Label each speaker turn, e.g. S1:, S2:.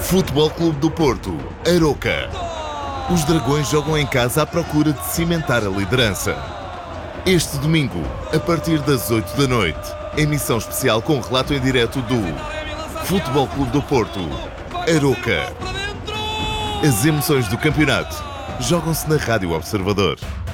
S1: Futebol Clube do Porto, Aroca. Os Dragões jogam em casa à procura de cimentar a liderança. Este domingo, a partir das 8 da noite, emissão especial com relato em direto do Futebol Clube do Porto, Aroca. As emoções do campeonato jogam-se na Rádio Observador.